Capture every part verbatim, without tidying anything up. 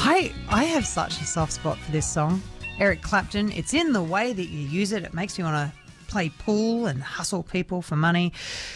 I I have such a soft spot for this song. Eric Clapton, it's in the way that you use it. It makes me want to play pool and hustle people for money.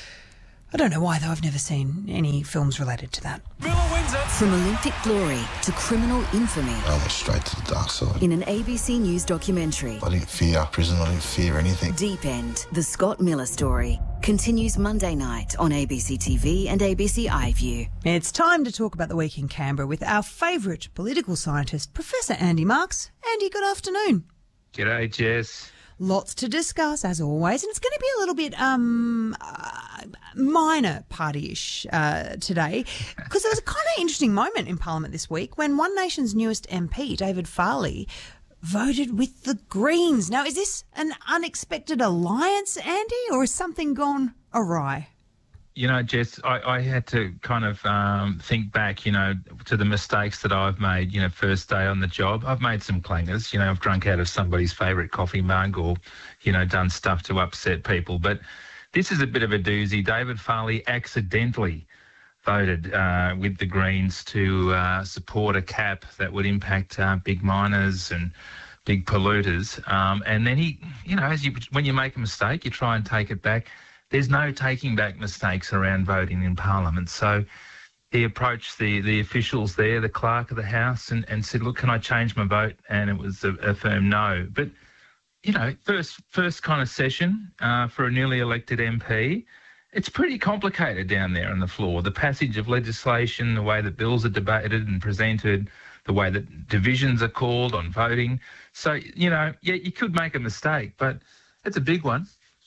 I don't know why, though. I've never seen any films related to that. From Olympic glory to criminal infamy. I went straight to the dark side. In an A B C News documentary. I didn't fear prison, I didn't fear anything. Deep End, the Scott Miller story, continues Monday night on A B C T V and A B C iView. It's time to talk about the week in Canberra with our favourite political scientist, Professor Andy Marks. Andy, good afternoon. G'day, Jess. Lots to discuss, as always, and it's going to be a little bit um, uh, minor party-ish uh, today, because there was a kind of interesting moment in Parliament this week when One Nation's newest M P, David Farley, voted with the Greens. Now, is this an unexpected alliance, Andy, or has something gone awry? You know, Jess, I, I had to kind of um, think back, you know, to the mistakes that I've made, you know, first day on the job. I've made some clangers, you know, I've drunk out of somebody's favourite coffee mug or, you know, done stuff to upset people. But this is a bit of a doozy. David Farley accidentally voted uh, with the Greens to uh, support a cap that would impact uh, big miners and big polluters. Um, and then he, you know, as you when you make a mistake, you try and take it back. There's no taking back mistakes around voting in Parliament. So he approached the, the officials there, the clerk of the House, and, and said, look, can I change my vote? And it was a, a firm no. But, you know, first first kind of session uh, for a newly elected M P, it's pretty complicated down there on the floor. The passage of legislation, the way that bills are debated and presented, the way that divisions are called on voting. So, you know, yeah, you could make a mistake, but it's a big one.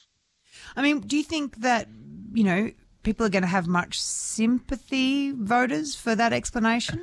I mean, do you think that, you know, people are going to have much sympathy, voters, for that explanation?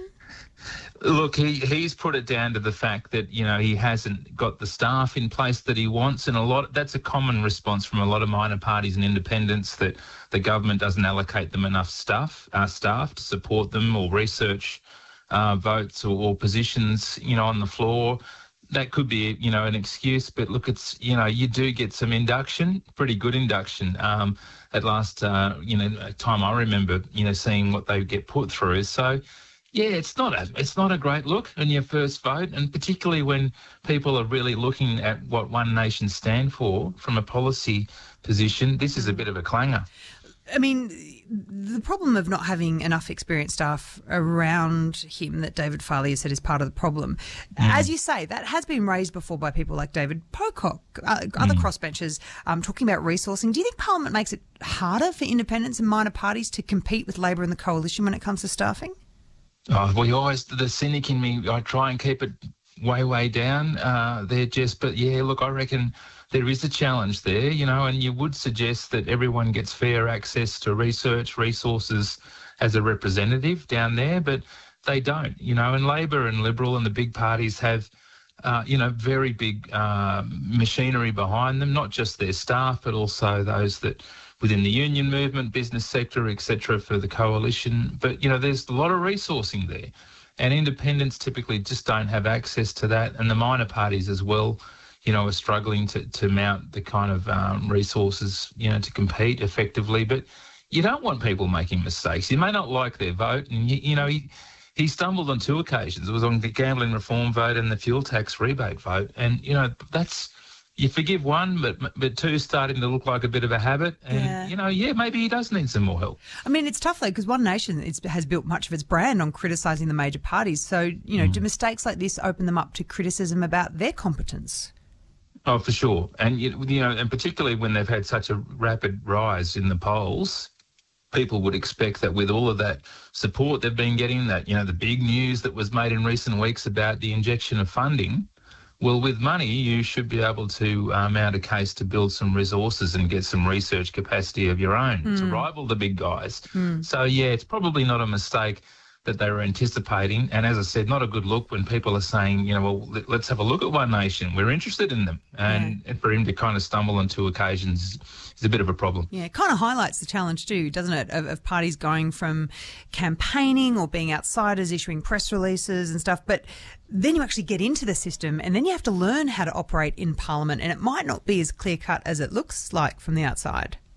Look, he, he's put it down to the fact that, you know, he hasn't got the staff in place that he wants, and a lot that's a common response from a lot of minor parties and independents, that the government doesn't allocate them enough staff, uh, staff to support them, or research uh, votes or, or positions, you know, on the floor. That could be, you know, an excuse, but look, it's, you know, you do get some induction, pretty good induction. Um, at last, uh, you know, time I remember, you know, seeing what they get put through. So, yeah, it's not a, it's not a great look in your first vote, and particularly when people are really looking at what One Nation stand for from a policy position, this is a bit of a clanger. I mean, the problem of not having enough experienced staff around him that David Farley has said is part of the problem. Mm. As you say, that has been raised before by people like David Pocock, uh, other mm. crossbenchers, um, talking about resourcing. Do you think Parliament makes it harder for independents and minor parties to compete with Labor and the Coalition when it comes to staffing? Oh, well, you always, the cynic in me, I try and keep it way, way down uh, there, Jess. But, yeah, look, I reckon there is a challenge there, you know, and you would suggest that everyone gets fair access to research resources as a representative down there, but they don't, you know, and Labor and Liberal and the big parties have, uh, you know, very big uh, machinery behind them, not just their staff, but also those that within the union movement, business sector, et cetera, for the coalition. But, you know, there's a lot of resourcing there, and independents typically just don't have access to that, and the minor parties as well, you know, are struggling to, to mount the kind of um, resources, you know, to compete effectively. But you don't want people making mistakes. You may not like their vote. And, you, you know, he, he stumbled on two occasions. It was on the gambling reform vote and the fuel tax rebate vote. And, you know, that's, you forgive one, but but two's starting to look like a bit of a habit. And, yeah. you know, yeah, maybe he does need some more help. I mean, it's tough, though, because One Nation it's, has built much of its brand on criticising the major parties. So, you know, mm. do mistakes like this open them up to criticism about their competence? Oh, for sure. And, you know, and particularly when they've had such a rapid rise in the polls, people would expect that with all of that support they've been getting, that, you know, the big news that was made in recent weeks about the injection of funding, well, with money, you should be able to uh, mount a case to build some resources and get some research capacity of your own mm. to rival the big guys. Mm. So, yeah, it's probably not a mistake that they were anticipating. And as I said, not a good look when people are saying, you know, well, let's have a look at One Nation. We're interested in them. And yeah. for him to kind of stumble on two occasions is a bit of a problem. Yeah, it kind of highlights the challenge too, doesn't it, of, of parties going from campaigning or being outsiders, issuing press releases and stuff. But then you actually get into the system and then you have to learn how to operate in Parliament. And it might not be as clear-cut as it looks like from the outside.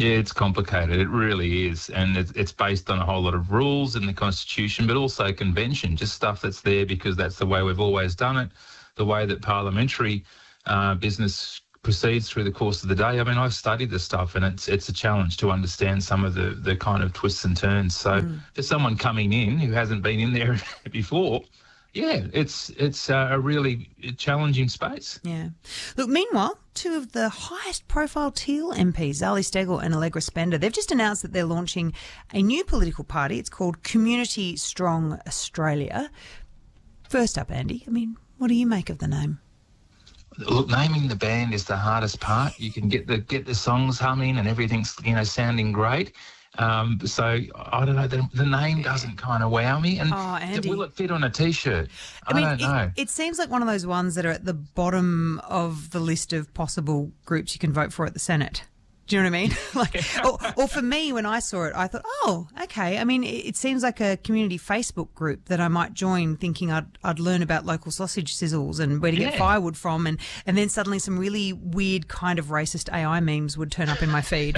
Yeah, it's complicated. It really is. And it's, it's based on a whole lot of rules in the Constitution, but also convention, just stuff that's there because that's the way we've always done it, the way that parliamentary uh, business proceeds through the course of the day. I mean, I've studied this stuff, and it's it's a challenge to understand some of the, the kind of twists and turns. So mm. for someone coming in who hasn't been in there before, yeah, it's it's uh, a really challenging space. Yeah. Look, meanwhile, two of the highest profile Teal M Ps, Zali Steggall and Allegra Spender, they've just announced that they're launching a new political party. It's called Community Strong Australia. First up, Andy, I mean, what do you make of the name? Look, naming the band is the hardest part. You can get the get the songs humming and everything's, you know, sounding great. Um, so I don't know. The, the name doesn't kind of wow me. And oh, Andy. Will it fit on a T-shirt? I, I mean, don't know. It, it seems like one of those ones that are at the bottom of the list of possible groups you can vote for at the Senate. Do you know what I mean? like, or, or for me, when I saw it, I thought, oh, okay. I mean, it, it seems like a community Facebook group that I might join, thinking I'd I'd learn about local sausage sizzles and where to yeah. get firewood from, and and then suddenly some really weird kind of racist A I memes would turn up in my feed.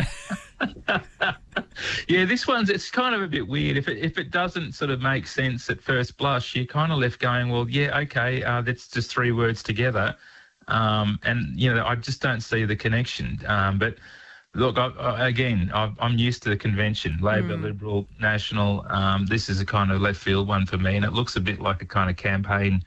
Yeah, this one's, it's kind of a bit weird. If it if it doesn't sort of make sense at first blush, you're kind of left going, well, yeah, okay, uh, that's just three words together. Um, and, you know, I just don't see the connection. Um, but, look, I, I, again, I, I'm used to the convention, Labor, mm. Liberal, National. Um, this is a kind of left field one for me, and it looks a bit like a kind of campaign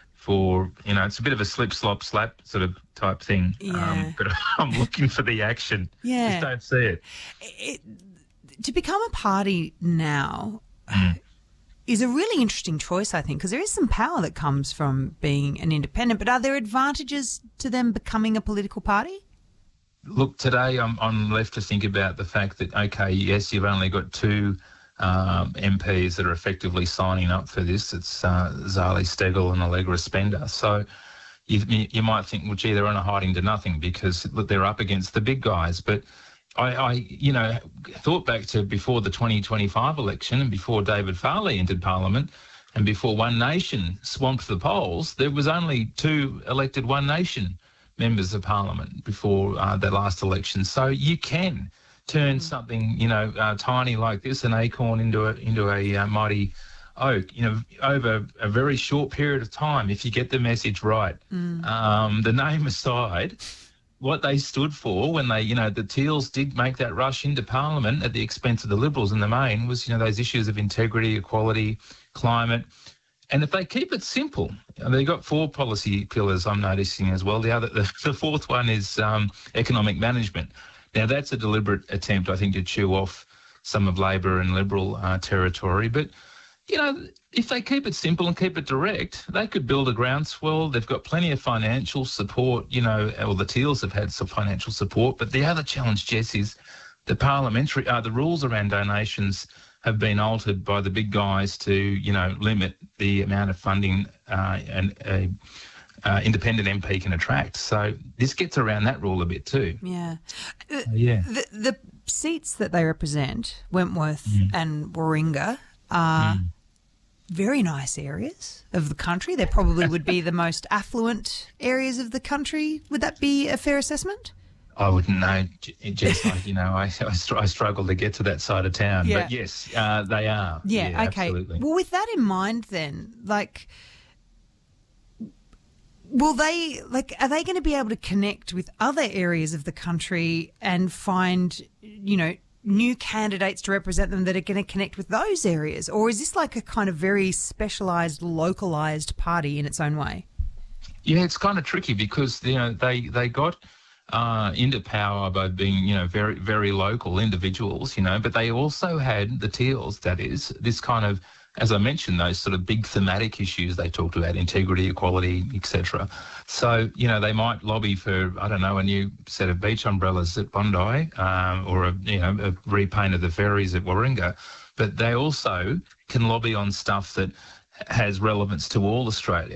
for, you know, it's a bit of a slip, slop, slap sort of type thing. Yeah. Um, but I'm looking for the action. Yeah. Just don't see it. it to become a party now Mm. is a really interesting choice, I think, because there is some power that comes from being an independent. But are there advantages to them becoming a political party? Look, today I'm, I'm left to think about the fact that, okay, yes, you've only got two um, M Ps that are effectively signing up for this. It's uh, Zali Steggall and Allegra Spender. So you, you might think, well, gee, they're on a hiding to nothing because look, they're up against the big guys. But I, I, you know, thought back to before the twenty twenty-five election and before David Farley entered Parliament and before One Nation swamped the polls, there was only two elected One Nation members of Parliament before uh, the last election. So you can turn something, you know, uh, tiny like this, an acorn, into a into a uh, mighty oak, you know, over a very short period of time if you get the message right. Mm. Um, the name aside, what they stood for when they, you know, the Teals did make that rush into Parliament at the expense of the Liberals in the main was, you know, those issues of integrity, equality, climate. And if they keep it simple, they've got four policy pillars I'm noticing as well. The other, the, the fourth one is um, economic management. Now, that's a deliberate attempt, I think, to chew off some of Labor and Liberal uh, territory. But, you know, if they keep it simple and keep it direct, they could build a groundswell. They've got plenty of financial support, you know, or the Teals have had some financial support. But the other challenge, Jess, is the parliamentary, uh, the rules around donations have been altered by the big guys to, you know, limit the amount of funding uh, an a, uh, independent M P can attract. So this gets around that rule a bit too. Yeah. Uh, yeah. The, the seats that they represent, Wentworth mm. and Warringah, are mm. very nice areas of the country. They probably would be the most affluent areas of the country. Would that be a fair assessment? I wouldn't know, Jess. Like, you know, I, I, str- I struggle to get to that side of town. Yeah. But yes, uh, they are. Yeah, yeah, okay. Absolutely. Well, with that in mind then, like, will they, like, are they going to be able to connect with other areas of the country and find, you know, new candidates to represent them that are going to connect with those areas? Or is this like a kind of very specialised, localised party in its own way? Yeah, it's kind of tricky because, you know, they, they got uh, into power by being, you know, very, very local individuals, you know, but they also had, the Teals, that is, this kind of, as I mentioned, those sort of big thematic issues they talked about, integrity, equality, et cetera. So, you know, they might lobby for, I don't know, a new set of beach umbrellas at Bondi um, or, a, you know, a repaint of the ferries at Warringah, but they also can lobby on stuff that has relevance to all Australia.